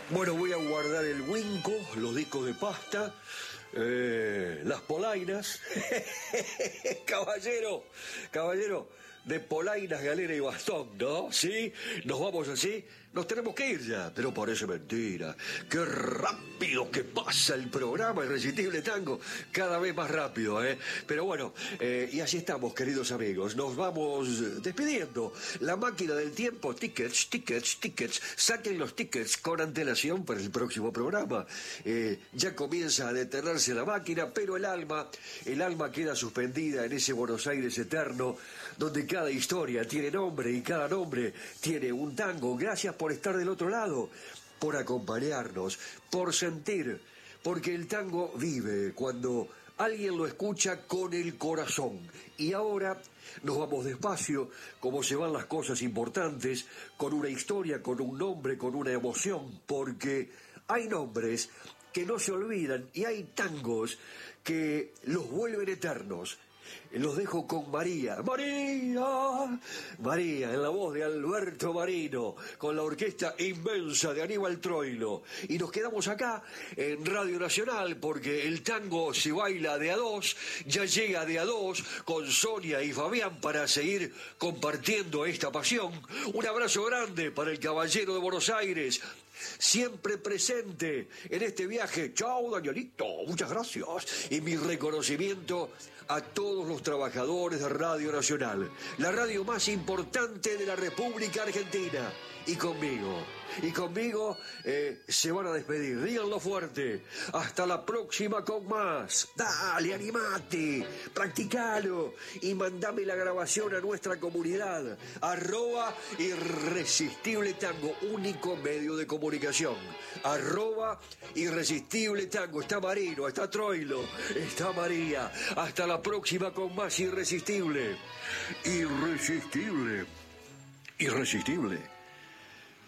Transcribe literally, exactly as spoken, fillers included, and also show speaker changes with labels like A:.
A: Bueno, voy a guardar el Winco, los discos de pasta, eh, las polainas. Caballero, caballero, de polainas, galera y bastón, ¿no? ¿Sí? Nos vamos así. Nos tenemos que ir ya, pero parece mentira. Qué rápido que pasa el programa Irresistible Tango. Cada vez más rápido, ¿eh? Pero bueno, eh, y así estamos, queridos amigos. Nos vamos despidiendo. La máquina del tiempo, tickets, tickets, tickets. Saquen los tickets con antelación para el próximo programa. Eh, ya comienza a detenerse la máquina, pero el alma, el alma queda suspendida en ese Buenos Aires eterno, donde cada historia tiene nombre y cada nombre tiene un tango. Gracias por estar del otro lado, por acompañarnos, por sentir, porque el tango vive cuando alguien lo escucha con el corazón. Y ahora nos vamos despacio, como se van las cosas importantes, con una historia, con un nombre, con una emoción, porque hay nombres que no se olvidan y hay tangos que los vuelven eternos. Los dejo con María. María, María, en la voz de Alberto Marino, con la orquesta inmensa de Aníbal Troilo. Y nos quedamos acá en Radio Nacional, porque el tango se baila de a dos, ya llega de a dos, con Sonia y Fabián para seguir compartiendo esta pasión. Un abrazo grande para el caballero de Buenos Aires, siempre presente en este viaje. Chao, Danielito, muchas gracias. Y mi reconocimiento a todos los trabajadores de Radio Nacional, la radio más importante de la República Argentina. Y conmigo, y conmigo eh, se van a despedir. Díganlo fuerte. Hasta la próxima con más. Dale, animate, practicalo y mandame la grabación a nuestra comunidad. Arroba Irresistible Tango, único medio de comunicación. Arroba Irresistible Tango. Está Marino, está Troilo, está María. Hasta la próxima con más Irresistible. Irresistible. Irresistible.